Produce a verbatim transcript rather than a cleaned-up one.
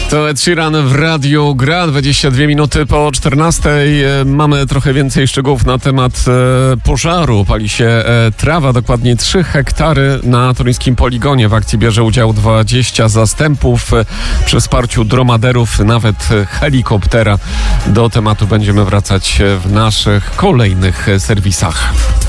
To Ed Sheeran w Radiu Gra, dwadzieścia dwie minuty po czternastej. Mamy trochę więcej szczegółów na temat pożaru. Pali się trawa, dokładnie trzy hektary na toruńskim poligonie. W akcji bierze udział dwadzieścia zastępów. Przy wsparciu dromaderów, nawet helikoptera. Do tematu będziemy wracać w naszych kolejnych serwisach.